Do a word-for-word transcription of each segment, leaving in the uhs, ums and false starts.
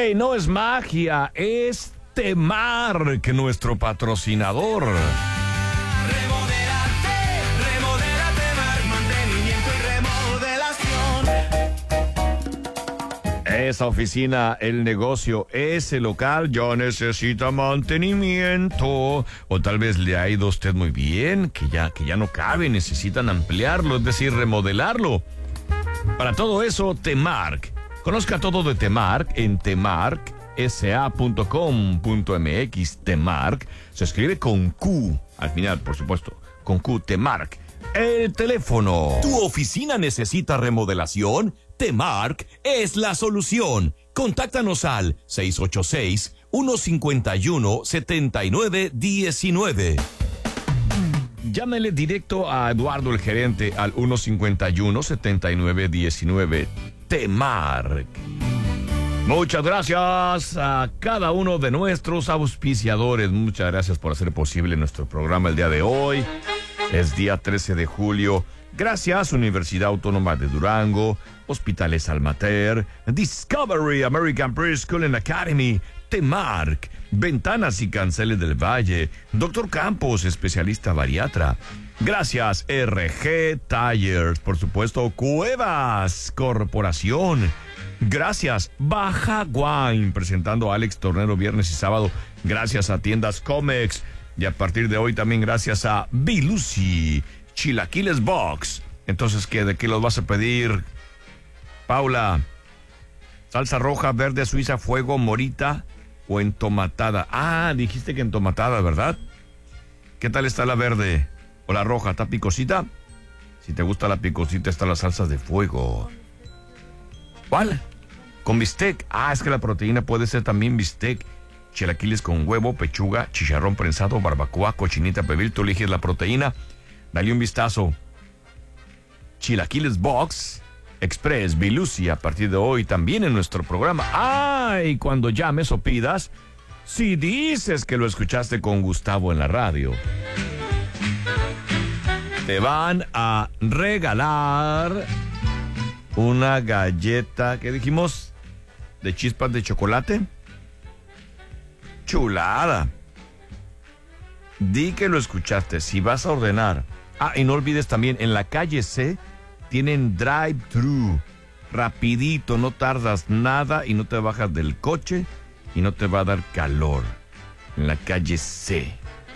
¡Ey! No es magia, es Temark, nuestro patrocinador. Remodélate, remodélate, mantenimiento y remodelación. Esa oficina, el negocio, ese local ya necesita mantenimiento. O tal vez le ha ido a usted muy bien, que ya, que ya no cabe, necesitan ampliarlo, es decir, remodelarlo. Para todo eso, Temark. Conozca todo de Temark en temark s a punto com punto m x. Temark se escribe con Q al final, por supuesto, con Q. Temark. El teléfono. ¿Tu oficina necesita remodelación? Temark es la solución. Contáctanos al seis ocho seis, uno cinco uno, siete nueve uno nueve. Llámele directo a Eduardo, el gerente, al uno cinco uno, siete nueve uno nueve. Temark. Muchas gracias a cada uno de nuestros auspiciadores. Muchas gracias por hacer posible nuestro programa el día de hoy. Es día trece de julio. Gracias, Universidad Autónoma de Durango, Hospitales Almater, Discovery American Preschool and Academy, Temark, Ventanas y Canceles del Valle, Doctor Campos, especialista bariatra. Gracias, R G Tires, por supuesto, Cuevas Corporación. Gracias, Baja Wine, presentando a Alex Tornero viernes y sábado. Gracias a Tiendas Comex. Y a partir de hoy también gracias a Bilusi, Chilaquiles Box. Entonces, ¿qué, ¿de qué los vas a pedir, Paula? Salsa roja, verde, suiza, fuego, morita o entomatada. Ah, dijiste que entomatada, ¿verdad? ¿Qué tal está la verde o la roja? ¿Está picosita? Si te gusta la picosita, están las salsas de fuego. ¿Cuál? Con bistec. Ah, es que la proteína puede ser también bistec. Chilaquiles con huevo, pechuga, chicharrón prensado, barbacoa, cochinita pibil. Tú eliges la proteína. Dale un vistazo. Chilaquiles Box Express Bilusi a partir de hoy también en nuestro programa. Ah, y cuando llames o pidas, si dices que lo escuchaste con Gustavo en la radio, te van a regalar una galleta, ¿qué dijimos? ¿De chispas de chocolate? Chulada. Di que lo escuchaste. Si vas a ordenar. Ah, y no olvides también, en la calle C tienen drive-thru. Rapidito, no tardas nada y no te bajas del coche y no te va a dar calor. En la calle C.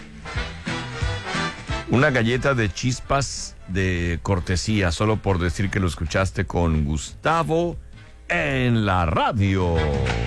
Una galleta de chispas de cortesía, solo por decir que lo escuchaste con Gustavo en la radio.